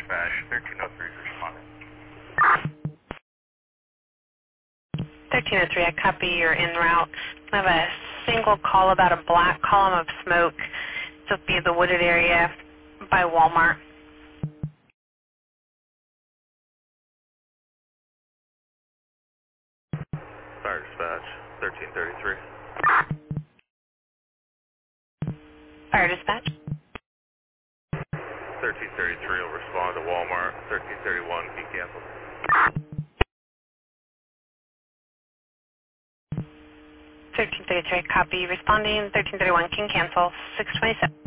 dispatch, 1303 is responding. 1303, I copy you're en route. I have a single call about a black column of smoke. This will be the wooded area by Walmart. Fire dispatch, 1333. Fire dispatch. 1333 will respond to Walmart, 1331 be canceled. 1333, copy. Responding, 1331 can cancel, 627.